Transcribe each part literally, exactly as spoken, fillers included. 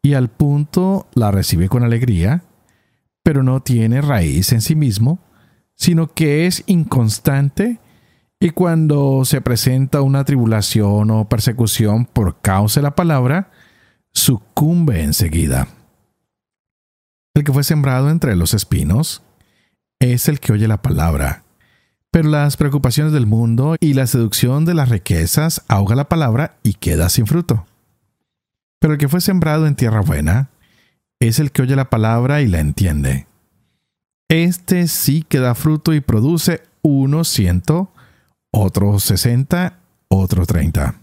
y al punto la recibe con alegría, pero no tiene raíz en sí mismo, sino que es inconstante y cuando se presenta una tribulación o persecución por causa de la palabra, sucumbe enseguida. El que fue sembrado entre los espinos es el que oye la palabra, pero las preocupaciones del mundo y la seducción de las riquezas ahoga la palabra y queda sin fruto. Pero el que fue sembrado en tierra buena es el que oye la palabra y la entiende. Este sí que da fruto y produce uno ciento, otro sesenta, otro treinta.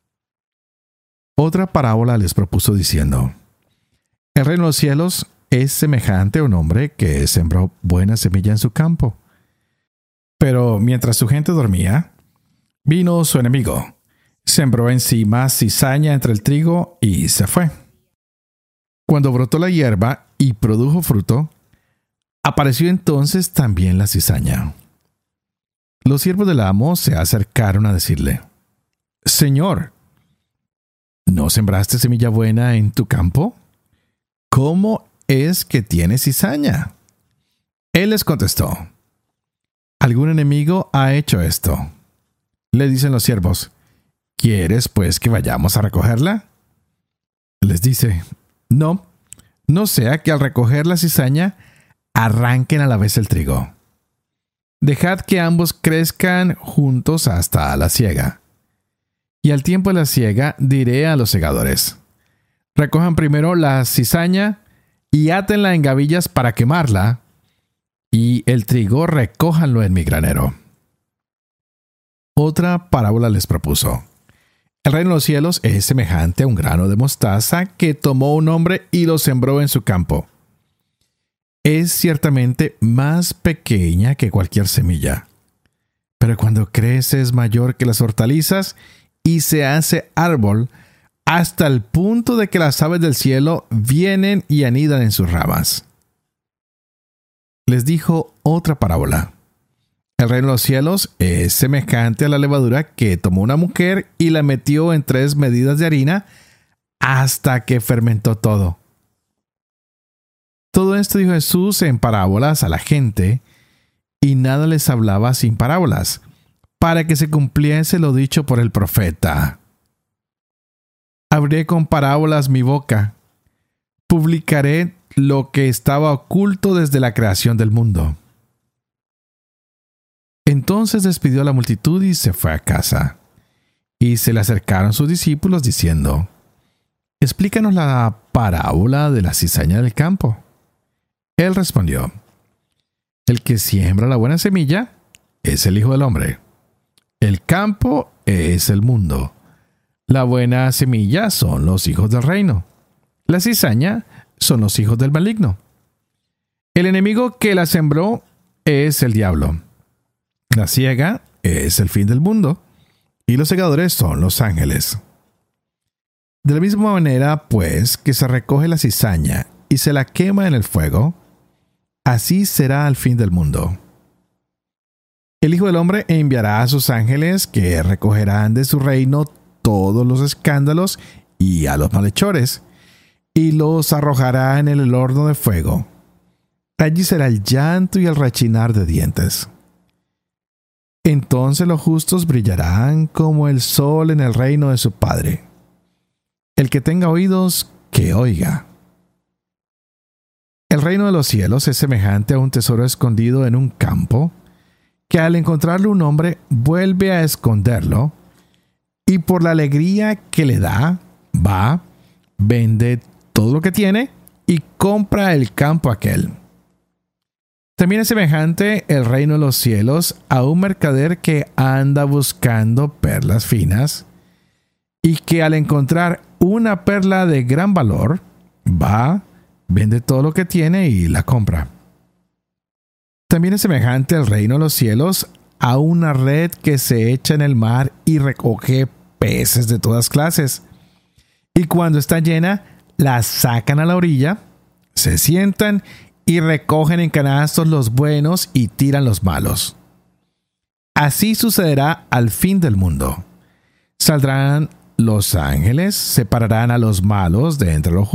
Otra parábola les propuso diciendo: el reino de los cielos es semejante a un hombre que sembró buena semilla en su campo. Pero mientras su gente dormía, vino su enemigo, sembró encima cizaña entre el trigo y se fue. Cuando brotó la hierba y produjo fruto, apareció entonces también la cizaña. Los siervos del amo se acercaron a decirle: Señor, ¿no sembraste semilla buena en tu campo? ¿Cómo es que tiene cizaña? Él les contestó: algún enemigo ha hecho esto. Le dicen los siervos: ¿quieres pues que vayamos a recogerla? Les dice: no, no sea que al recoger la cizaña arranquen a la vez el trigo. Dejad que ambos crezcan juntos hasta la siega. Y al tiempo de la siega diré a los segadores: recojan primero la cizaña y átenla en gavillas para quemarla, y el trigo recójanlo en mi granero. Otra parábola les propuso: el reino de los cielos es semejante a un grano de mostaza que tomó un hombre y lo sembró en su campo. Es ciertamente más pequeña que cualquier semilla, pero cuando crece es mayor que las hortalizas y se hace árbol hasta el punto de que las aves del cielo vienen y anidan en sus ramas. Les dijo otra parábola: el reino de los cielos es semejante a la levadura que tomó una mujer y la metió en tres medidas de harina hasta que fermentó todo. Todo esto dijo Jesús en parábolas a la gente, y nada les hablaba sin parábolas, para que se cumpliese lo dicho por el profeta: abriré con parábolas mi boca, publicaré lo que estaba oculto desde la creación del mundo. Entonces despidió a la multitud y se fue a casa. Y se le acercaron sus discípulos diciendo: explícanos la parábola de la cizaña del campo. Él respondió: el que siembra la buena semilla es el Hijo del Hombre. El campo es el mundo. La buena semilla son los hijos del reino. La cizaña son los hijos del maligno. El enemigo que la sembró es el diablo. La siega es el fin del mundo, y los segadores son los ángeles. De la misma manera, pues, que se recoge la cizaña y se la quema en el fuego, así será al fin del mundo. El Hijo del Hombre enviará a sus ángeles que recogerán de su reino todos los escándalos y a los malhechores, y los arrojará en el horno de fuego. Allí será el llanto y el rechinar de dientes. Entonces los justos brillarán como el sol en el reino de su Padre. El que tenga oídos, que oiga. El reino de los cielos es semejante a un tesoro escondido en un campo, que al encontrarlo un hombre vuelve a esconderlo, y por la alegría que le da, va, vende todo lo que tiene y compra el campo aquel. También es semejante el reino de los cielos a un mercader que anda buscando perlas finas, y que al encontrar una perla de gran valor, va, vende todo lo que tiene y la compra. También es semejante el reino de los cielos a una red que se echa en el mar y recoge peces de todas clases. Y cuando está llena, la sacan a la orilla, se sientan y recogen en canastos los buenos y tiran los malos. Así sucederá al fin del mundo. Saldrán los ángeles, separarán a los malos de entre los